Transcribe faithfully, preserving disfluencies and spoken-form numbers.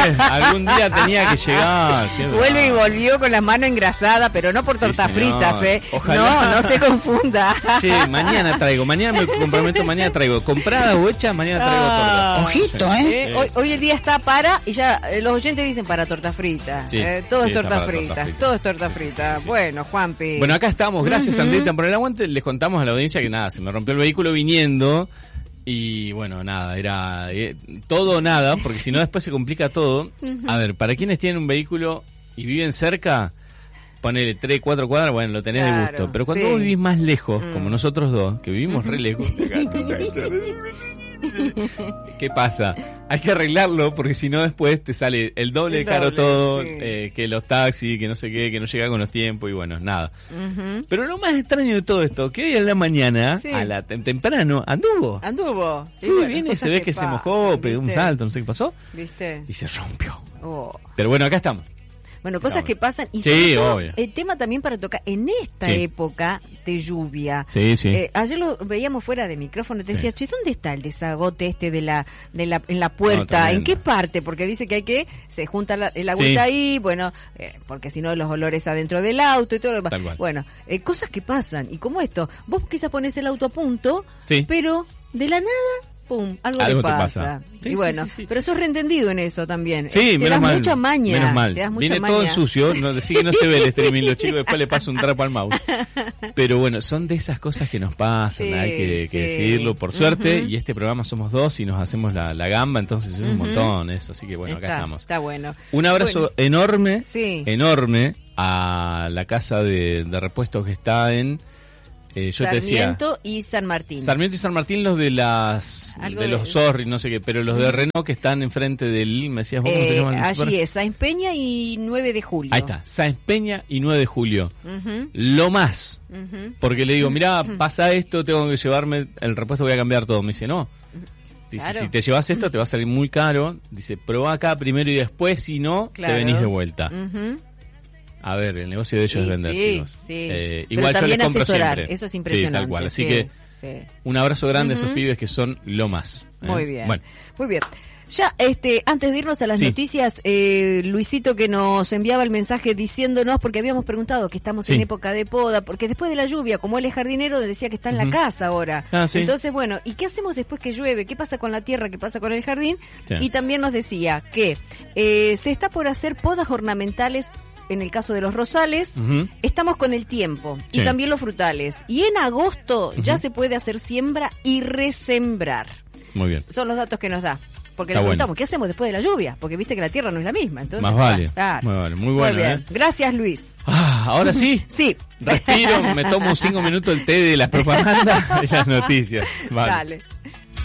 algún día tenía que llegar. Vuelve y volvió con las manos engrasadas, pero no por tortas sí, fritas, ¿eh? Ojalá. No, no se confunda. Sí, mañana traigo, mañana me comprometo, mañana traigo. Comprada o hecha, mañana traigo ah, torta. Ojito, ¿eh? eh hoy, hoy el día está para, y ya eh, los oyentes dicen para tortas fritas. Sí, eh, todo, sí, es torta frita, torta frita, todo es torta frita. Sí, sí, sí. Bueno, Juanpi. Bueno, acá estamos, gracias uh-huh. Sandrita por el aguante. Les contamos a la audiencia que nada, se me rompió el vehículo viniendo. Y bueno, nada, era eh, todo o nada, porque si no después se complica todo. Uh-huh. A ver, para quienes tienen un vehículo y viven cerca, ponele tres, cuatro cuadras, bueno, lo tenés claro, de gusto. Pero cuando sí. vos vivís más lejos, mm. como nosotros dos, que vivimos uh-huh. re lejos, ¿qué pasa? Hay que arreglarlo porque si no después te sale el doble de caro todo, sí. eh, que los taxis, que no sé qué, que no llega con los tiempos y bueno, nada. Uh-huh. Pero lo más extraño de todo esto, que hoy en la mañana, sí. a la tem- temprano, anduvo. Anduvo. Sí, bueno, viene y se ve que, que se mojó, pegó un salto, no sé qué pasó. ¿Viste? Y se rompió. Oh. Pero bueno, acá estamos. Bueno, cosas Estamos. que pasan. Y sí, todo, obvio. El tema también para tocar en esta sí. época de lluvia. Sí, sí. Eh, ayer lo veíamos fuera de micrófono. Te sí. decía, che, ¿dónde está el desagote este de la de la en la puerta? No, ¿en qué parte? Porque dice que hay que se junta la, el agüita sí. ahí, bueno, eh, porque si no los olores adentro del auto y todo lo demás. Bueno, eh, cosas que pasan. Y como esto, vos quizás pones el auto a punto, sí. pero de la nada pum, algo, algo te pasa. Te pasa. Sí, y bueno, sí, sí, sí. pero sos reentendido en eso también. Sí, te menos das mal. mucha maña. Menos mal. Te das mucha Viene maña. todo en sucio, no, sí que no se ve el streaming, los chicos después le paso un trapo al mouse. Pero bueno, son de esas cosas que nos pasan, sí, hay que, que sí. decidirlo. Por suerte, uh-huh. y este programa somos dos y nos hacemos la, la gamba, entonces es uh-huh. un montón eso. Así que bueno, está, acá estamos. Está bueno. Un abrazo bueno. enorme, sí. enorme a la casa de, de repuestos que está en... Eh, yo Sarmiento te decía, y San Martín. Sarmiento y San Martín, los de las Algo de los de... Zorri, no sé qué, pero los de Renault que están enfrente del, me decías vos, ¿cómo eh, se llaman? Allí es, Sáenz Peña y nueve de julio. Ahí está, Sáenz Peña y nueve de julio. Uh-huh. Lo más, uh-huh. porque le digo, mirá, pasa esto, tengo que llevarme el repuesto, voy a cambiar todo. Me dice, no. Dice, claro. si te llevas esto te va a salir muy caro. Dice, probá acá primero y después, si no, claro. te venís de vuelta. Uh-huh. A ver, el negocio de ellos sí, es vender, sí, chicos. Sí. Eh, igual yo les compro asesorar, siempre. Eso es impresionante. Sí, tal cual. Así sí, que sí. un abrazo grande uh-huh. a esos pibes que son lo más. ¿eh? Muy bien. Bueno. Muy bien. Ya, este, antes de irnos a las sí. noticias, eh, Luisito que nos enviaba el mensaje diciéndonos, porque habíamos preguntado que estamos sí. en época de poda, porque después de la lluvia, como él es jardinero, decía que está en uh-huh. la casa ahora. Ah, sí. Entonces, bueno, ¿y qué hacemos después que llueve? ¿Qué pasa con la tierra? ¿Qué pasa con el jardín? Sí. Y también nos decía que eh, se está por hacer podas ornamentales. En el caso de los rosales, uh-huh. estamos con el tiempo sí. y también los frutales. Y en agosto uh-huh. ya se puede hacer siembra y resembrar. Muy bien. Son los datos que nos da. Porque Está le preguntamos, bueno. ¿qué hacemos después de la lluvia? Porque viste que la tierra no es la misma. Entonces, Más vale. Claro. Muy, vale. Muy bueno. Muy bien. ¿eh? Gracias, Luis. Ah, ahora sí. Sí. Respiro, me tomo cinco minutos el té de las propagandas y las noticias. Vale. Dale.